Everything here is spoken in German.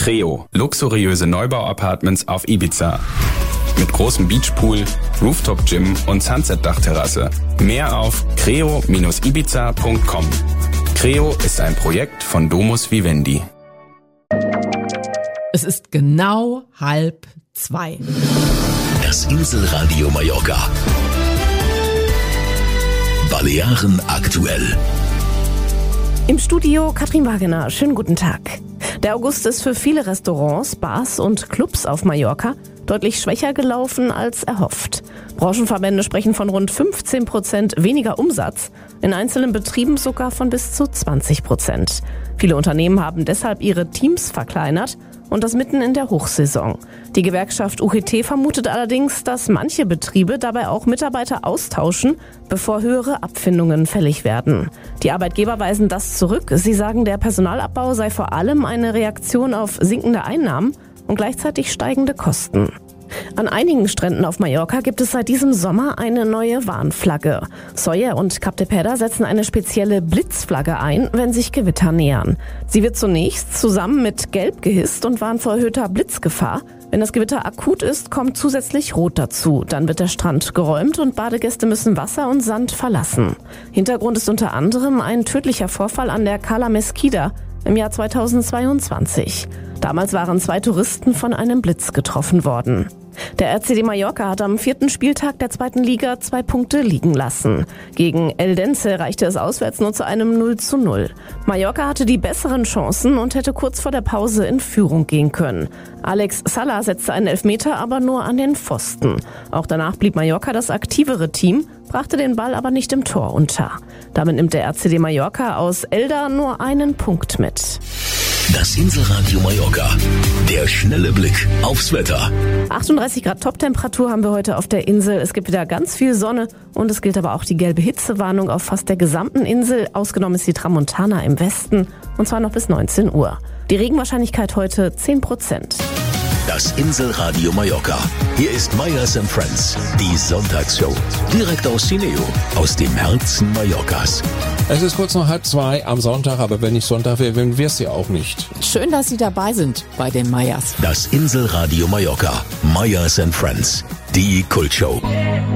Creo, luxuriöse Neubau-Apartments auf Ibiza. Mit großem Beachpool, Rooftop-Gym und Sunset-Dachterrasse. Mehr auf creo-ibiza.com. Creo ist ein Projekt von Domus Vivendi. Es ist genau 1:30. Das Inselradio Mallorca. Balearen aktuell. Im Studio Katrin Wagener. Schönen guten Tag. Der August ist für viele Restaurants, Bars und Clubs auf Mallorca deutlich schwächer gelaufen als erhofft. Branchenverbände sprechen von rund 15% weniger Umsatz, in einzelnen Betrieben sogar von bis zu 20%. Viele Unternehmen haben deshalb ihre Teams verkleinert und das mitten in der Hochsaison. Die Gewerkschaft UGT vermutet allerdings, dass manche Betriebe dabei auch Mitarbeiter austauschen, bevor höhere Abfindungen fällig werden. Die Arbeitgeber weisen das zurück. Sie sagen, der Personalabbau sei vor allem eine Reaktion auf sinkende Einnahmen und gleichzeitig steigende Kosten. An einigen Stränden auf Mallorca gibt es seit diesem Sommer eine neue Warnflagge. Sóller und Cap de Pera setzen eine spezielle Blitzflagge ein, wenn sich Gewitter nähern. Sie wird zunächst zusammen mit Gelb gehisst und warnt vor erhöhter Blitzgefahr. Wenn das Gewitter akut ist, kommt zusätzlich Rot dazu. Dann wird der Strand geräumt und Badegäste müssen Wasser und Sand verlassen. Hintergrund ist unter anderem ein tödlicher Vorfall an der Cala Mesquida im Jahr 2022. Damals waren 2 Touristen von einem Blitz getroffen worden. Der RCD Mallorca hat am 4. Spieltag der 2. Liga 2 Punkte liegen lassen. Gegen Eldense reichte es auswärts nur zu einem 0:0. Mallorca hatte die besseren Chancen und hätte kurz vor der Pause in Führung gehen können. Alex Sala setzte einen Elfmeter, aber nur an den Pfosten. Auch danach blieb Mallorca das aktivere Team, brachte den Ball aber nicht im Tor unter. Damit nimmt der RCD Mallorca aus Elda nur einen Punkt mit. Das Inselradio Mallorca. Der schnelle Blick aufs Wetter. 38 Grad Toptemperatur haben wir heute auf der Insel. Es gibt wieder ganz viel Sonne und es gilt aber auch die gelbe Hitzewarnung auf fast der gesamten Insel. Ausgenommen ist die Tramontana im Westen und zwar noch bis 19 Uhr. Die Regenwahrscheinlichkeit heute 10%. Das Inselradio Mallorca. Hier ist Meyers & Friends, die Sonntagsshow. Direkt aus Cineo, aus dem Herzen Mallorcas. Es ist kurz nach 1:30 am Sonntag, aber wenn nicht Sonntag wäre, dann wäre es ja auch nicht. Schön, dass Sie dabei sind bei den Meyers. Das Inselradio Mallorca. Meyers & Friends, die Kultshow.